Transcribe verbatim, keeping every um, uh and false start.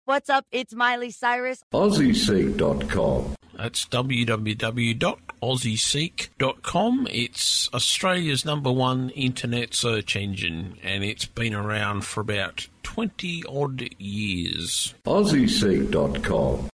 What's up? It's Miley Cyrus. Aussie Seek dot com. That's w w w dot aussie seek dot com. It's Australia's number one internet search engine, and it's been around for about twenty odd years. Aussie Seek dot com.